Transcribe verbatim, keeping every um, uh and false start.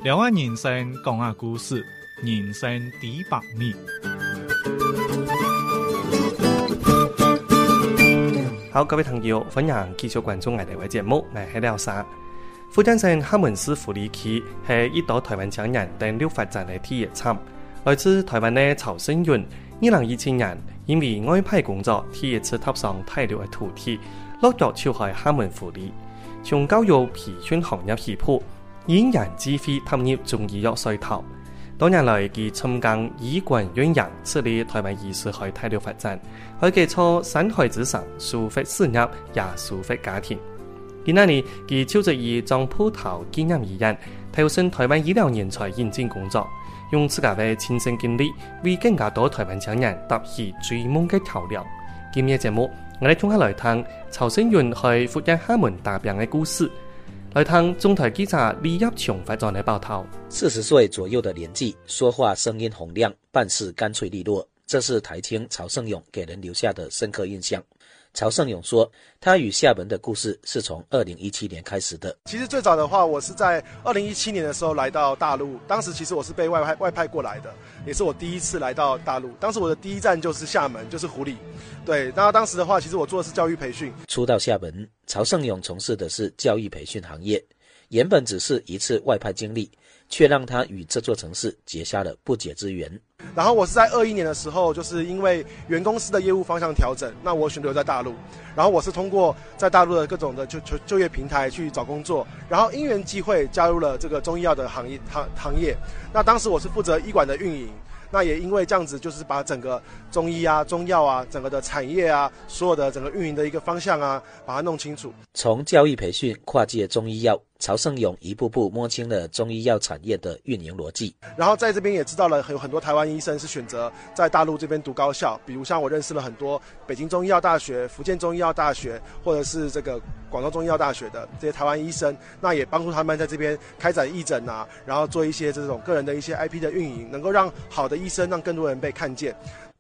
聊下人生，講下故事，人生幾百米。 好，各位朋友，歡迎繼續關注我哋嘅節目，我係廖生。福建省廈門市福里區係一度台灣青年登陸發展嘅體驗站。來自台灣嘅曹勝元，二零一七年因為外派工作，第一次踏上大陸嘅土地，落腳就係廈門福里，從教育培訓行業起步，以人智慧踏入中醫藥隧道。多年來，佢深耕醫館遠洋，致力台灣醫師喺大陸發展，可以從山海之上抒發事業，也抒發家庭。今年呢，佢就職於樟埔頭紀念醫院，投身台灣醫療人才引進工作，用自家嘅親身經歷，為更加多台灣青年搭起追夢嘅橋樑。今日節目，我哋通下來聽曹勝元喺福建廈門打拼嘅故事。來聽中台記者李業瓊發展的報道。 四十歲左右的年紀，說話聲音洪亮，辦事乾脆利落，這是台青曹勝勇給人留下的深刻印象。曹勝勇說，他與廈門的故事是從二零一七年開始的。 其實最早的話，我是在二零一七年的時候來到大陸，當時其實我是被外派外派過來的，也是我第一次來到大陸。當時我的第一站就是廈門，就是湖里。對，那當時的話，其實我做的是教育培訓。 初到廈門，曹勝勇從事的是教育培訓行業，原本只是一次外派經歷，卻讓他與這座城市結下了不解之緣。 然後我是在二一年的時候，就是因為原公司的業務方向調整，那我選擇留在大陸。然後我是通過在大陸的各種的就就就業平台去找工作，然後因緣際會加入了這個中醫藥的行業行行業。那當時我是負責醫館的運營。那也因為這樣子，就是把整個中醫啊、中藥啊、整個的產業啊，所有的整個運營的一個方向啊，把它弄清楚。 從教育培訓跨界中醫藥，曹勝勇一步步摸清了中醫藥產業的運營邏輯。 然後在這邊也知道了，有很多台灣醫生是選擇在大陸這邊讀高校，比如像我認識了很多北京中醫藥大學、福建中醫藥大學，或者是這個廣州中醫藥大學的這些台灣醫生，那也幫助他們在這邊開展義診啊，然後做一些這種個人的一些 I P 的運營，能夠讓好的醫生讓更多人被看見。